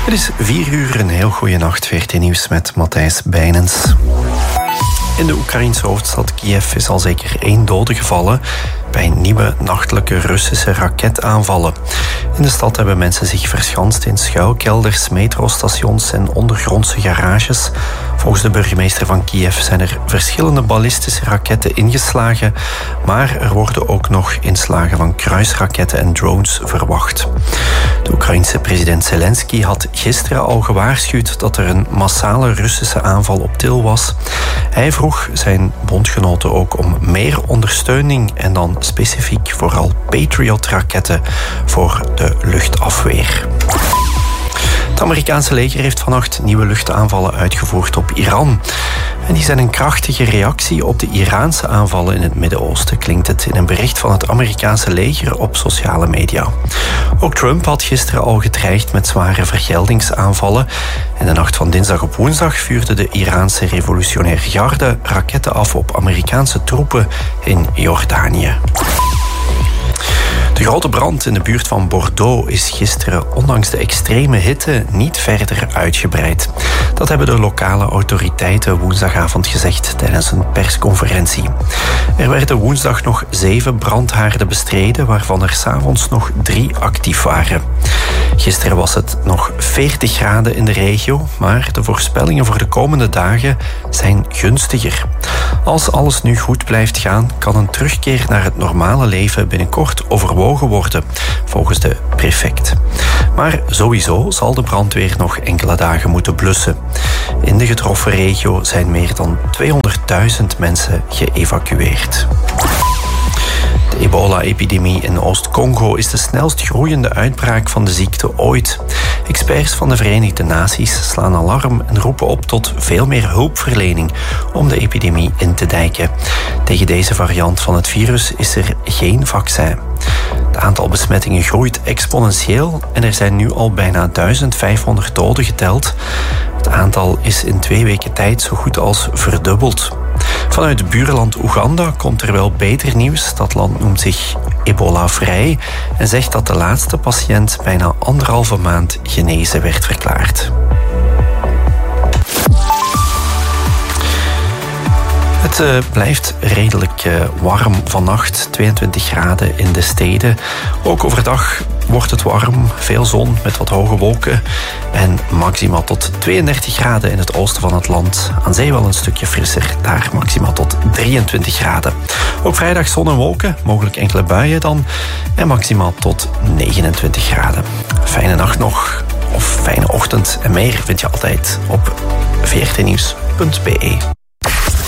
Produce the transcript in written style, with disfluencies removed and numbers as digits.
Het is 4 uur, een heel goede nacht. VRT Nieuws met Matthijs Bijnens. In de Oekraïnse hoofdstad Kiev is al zeker 1 dode gevallen bij nieuwe nachtelijke Russische raketaanvallen. In de stad hebben mensen zich verschanst in schuilkelders, metrostations en ondergrondse garages. Volgens de burgemeester van Kiev zijn er verschillende ballistische raketten ingeslagen, maar er worden ook nog inslagen van kruisraketten en drones verwacht. De Oekraïense president Zelensky had gisteren al gewaarschuwd dat er een massale Russische aanval op til was. Hij vroeg zijn bondgenoten ook om meer ondersteuning en dan specifiek vooral Patriot-raketten voor de luchtafweer. Het Amerikaanse leger heeft vannacht nieuwe luchtaanvallen uitgevoerd op Iran. En die zijn een krachtige reactie op de Iraanse aanvallen in het Midden-Oosten, klinkt het in een bericht van het Amerikaanse leger op sociale media. Ook Trump had gisteren al gedreigd met zware vergeldingsaanvallen. In de nacht van dinsdag op woensdag vuurde de Iraanse revolutionaire garde raketten af op Amerikaanse troepen in Jordanië. De grote brand in de buurt van Bordeaux is gisteren, ondanks de extreme hitte, niet verder uitgebreid. Dat hebben de lokale autoriteiten woensdagavond gezegd tijdens een persconferentie. Er werden woensdag nog 7 brandhaarden bestreden, waarvan er 's avonds nog 3 actief waren. Gisteren was het nog 40 graden in de regio, maar de voorspellingen voor de komende dagen zijn gunstiger. Als alles nu goed blijft gaan, kan een terugkeer naar het normale leven binnenkort overwogen worden, volgens de prefect. Maar sowieso zal de brandweer nog enkele dagen moeten blussen. In de getroffen regio zijn meer dan 200.000 mensen geëvacueerd. De ebola-epidemie in Oost-Congo is de snelst groeiende uitbraak van de ziekte ooit. Experts van de Verenigde Naties slaan alarm en roepen op tot veel meer hulpverlening om de epidemie in te dijken. Tegen deze variant van het virus is er geen vaccin. Het aantal besmettingen groeit exponentieel en er zijn nu al bijna 1500 doden geteld. Het aantal is in 2 weken tijd zo goed als verdubbeld. Vanuit het buurland Oeganda komt er wel beter nieuws. Dat land noemt zich ebola-vrij en zegt dat de laatste patiënt bijna 1,5 maand genezen werd verklaard. Het blijft redelijk warm vannacht, 22 graden in de steden. Ook overdag wordt het warm, veel zon met wat hoge wolken en maximaal tot 32 graden in het oosten van het land. Aan zee wel een stukje frisser, daar maximaal tot 23 graden. Ook vrijdag zon en wolken, mogelijk enkele buien dan en maximaal tot 29 graden. Fijne nacht nog, of fijne ochtend en meer vind je altijd op vrtnieuws.be.